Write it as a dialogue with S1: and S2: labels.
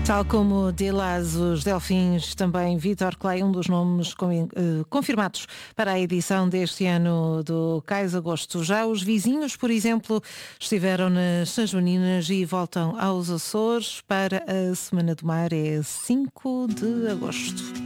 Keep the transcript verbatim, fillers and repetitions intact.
S1: Tal como Dilas, os Delfins, também Vítor Clay, um dos nomes com, eh, confirmados para a edição deste ano do Cais Agosto. Já os vizinhos, por exemplo, estiveram nas São Joaninas e voltam aos Açores para a Semana do Mar, é cinco de agosto.